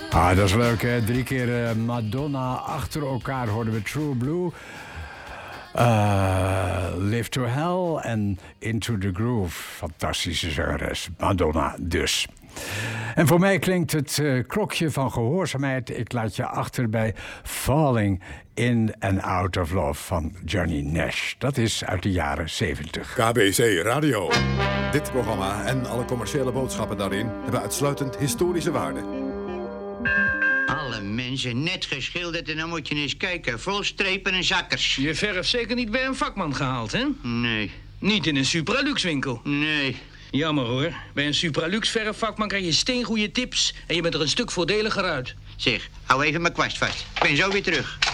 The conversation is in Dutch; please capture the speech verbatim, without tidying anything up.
Ah, dat is leuk, hè? Drie keer uh, Madonna achter elkaar hoorden we True Blue. Uh, Live to Hell en Into the Groove. Fantastische zangeres, Madonna dus. En voor mij klinkt het uh, klokje van gehoorzaamheid. Ik laat je achter bij Falling in and Out of Love van Johnny Nash. Dat is uit de jaren zeventig. K B C Radio. Dit programma en alle commerciële boodschappen daarin hebben uitsluitend historische waarde. Alle mensen net geschilderd en dan moet je eens kijken. Vol strepen en zakkers. Je verf zeker niet bij een vakman gehaald, hè? Nee. Niet in een Supralux winkel? Nee. Jammer hoor. Bij een Supralux verfvakman krijg je steengoede tips en je bent er een stuk voordeliger uit. Zeg, hou even mijn kwast vast. Ik ben zo weer terug.